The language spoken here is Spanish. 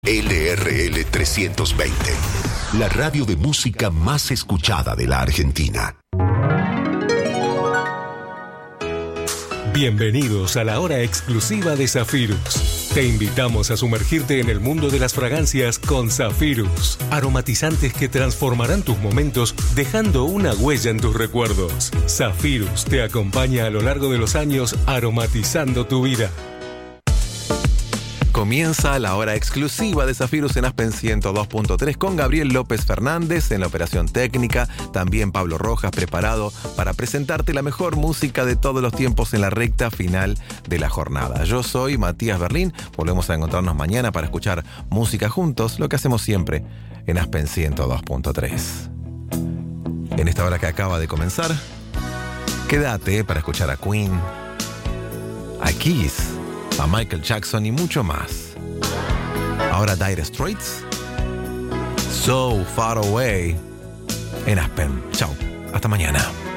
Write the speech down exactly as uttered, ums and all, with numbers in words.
L R L trescientos veinte, la radio de música más escuchada de la Argentina. Bienvenidos a la hora exclusiva de Zafirus. Te invitamos a sumergirte en el mundo de las fragancias con Zafirus. Aromatizantes que transformarán tus momentos dejando una huella en tus recuerdos. Zafirus te acompaña a lo largo de los años aromatizando tu vida. Comienza la hora exclusiva de Zafirus en Aspen ciento dos punto tres con Gabriel López Fernández en la operación técnica, también Pablo Rojas preparado para presentarte la mejor música de todos los tiempos en la recta final de la jornada. Yo soy Matías Berlín, volvemos a encontrarnos mañana para escuchar música juntos, lo que hacemos siempre en Aspen ciento dos punto tres. En esta hora que acaba de comenzar, quédate para escuchar a Queen, a Kiss, a Michael Jackson y mucho más. Ahora Dire Straits, So Far Away en Aspen. Chao, hasta mañana.